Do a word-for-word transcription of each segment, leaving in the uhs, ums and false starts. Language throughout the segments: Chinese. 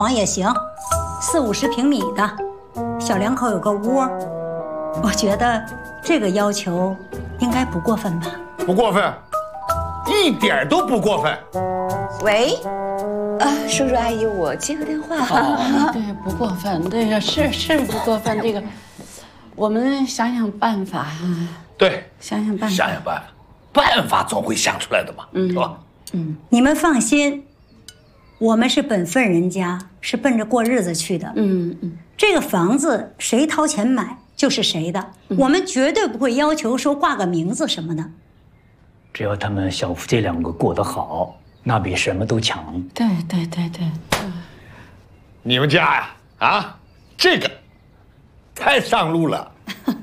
房也行，四五十平米的，小两口有个窝，我觉得这个要求应该不过分吧？ 不过分，一点都不过分。 喂，啊，叔叔阿姨，我接个电话。 哦，对，不过分，这个是是不过分，这个我们想想办法。 对， 想想办法， 想想办法，办法总会想出来的嘛， 嗯， 是吧？ 嗯， 你们放心，我们是本分人家，是奔着过日子去的。 嗯嗯， 这个房子谁掏钱买就是谁的， 嗯、 我们绝对不会要求说挂个名字什么的。 只要他们小夫妻两个过得好，那比什么都强。 对对对对。 你们家呀，啊，这个太上路了。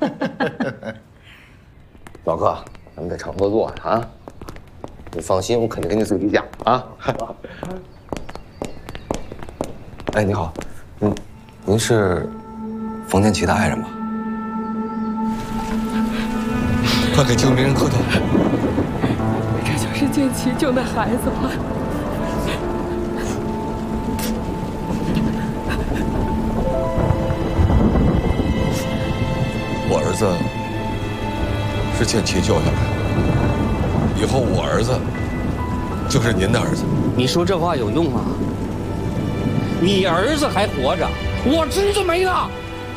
老哥，咱们得常合作啊！你放心，我肯定给你最低价啊！哎，你好，嗯，您是冯建奇的爱人吧？快给救命人磕头！ 这就是建奇救的孩子吗？ 我儿子是建奇救下来的，以后我儿子就是您的儿子。 你说这话有用吗？你儿子还活着，我侄子没了。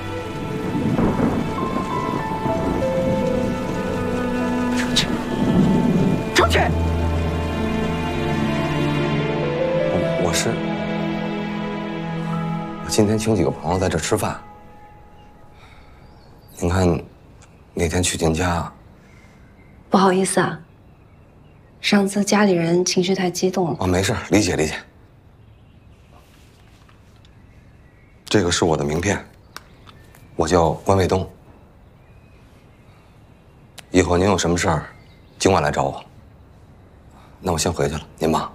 出去，出去！我我是，我今天请几个朋友在这吃饭。您看，哪天去您家？ 不好意思啊，上次家里人情绪太激动了。 哦，没事，理解理解。这个是我的名片，我叫关卫东。以后您有什么事儿，尽管来找我。那我先回去了，您忙。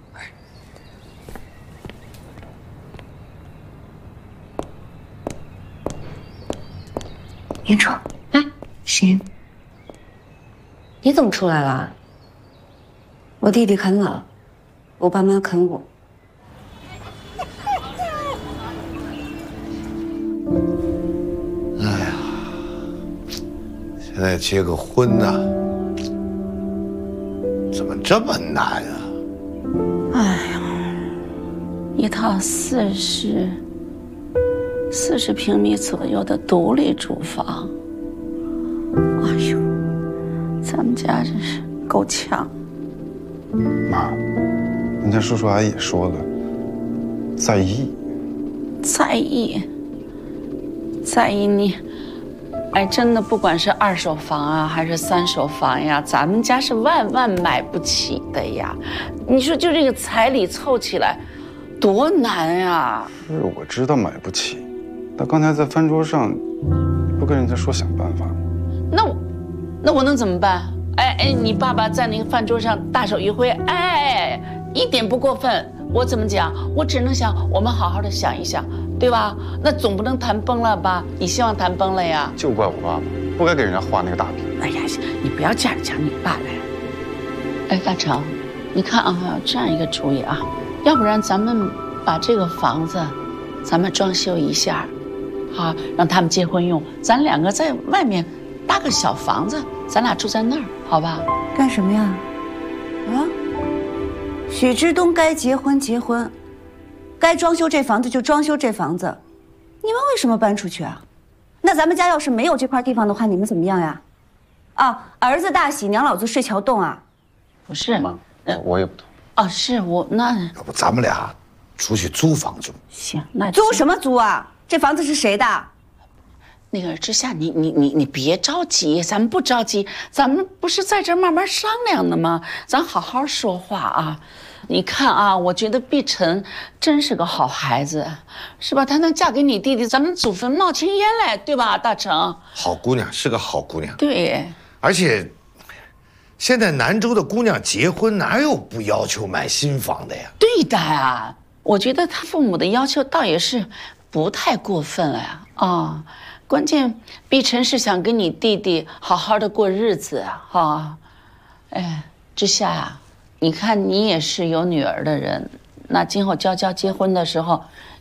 严楚，哎，行。你怎么出来了？我弟弟啃老，我爸妈啃我。 哎呀，现在结个婚呐、啊，怎么这么难啊？ 哎呀，一套四十。四十平米左右的独立住房，哎呦，咱们家真是够呛。 妈，人家叔叔阿姨也说了，在意， 在意，在意你。哎，真的，不管是二手房啊，还是三手房呀，咱们家是万万买不起的呀。你说，就这个彩礼凑起来，多难呀！ 是我知道买不起。他刚才在饭桌上，不跟人家说想办法。 那我，那我能怎么办？哎哎，你爸爸在那个饭桌上大手一挥，哎，一点不过分。我怎么讲？我只能想，我们好好的想一想，对吧？那总不能谈崩了吧？你希望谈崩了呀？ 就怪我爸爸，不该给人家画那个大饼。 哎呀，你不要这样讲你爸来。哎，大成，你看啊，这样一个主意啊，要不然咱们把这个房子，咱们装修一下。好，让他们结婚用，咱两个在外面搭个小房子，咱俩住在那儿，好吧？ 干什么呀？啊？许之东该结婚结婚，该装修这房子就装修这房子，你们为什么搬出去啊？那咱们家要是没有这块地方的话，你们怎么样呀？啊，儿子大喜，娘老子睡桥洞啊？ 不是， 妈，我也不同意。 哦，是我那， 要不咱们俩出去租房住？ 行，那租什么租啊？这房子是谁的？ 那个之夏，你你你你别着急，咱们不着急，咱们不是在这儿慢慢商量的吗？咱好好说话啊！你看啊，我觉得碧晨真是个好孩子，是吧？她能嫁给你弟弟，咱们祖坟冒青烟来，对吧？大成， 好姑娘，是个好姑娘。 对， 而且现在南州的姑娘结婚哪有不要求买新房的呀？ 对的啊，我觉得他父母的要求倒也是不太过分了呀。啊、哦，关键碧晨是想跟你弟弟好好的过日子啊。哈、哦，哎，之夏呀，你看你也是有女儿的人， 那今后娇娇结婚的时候，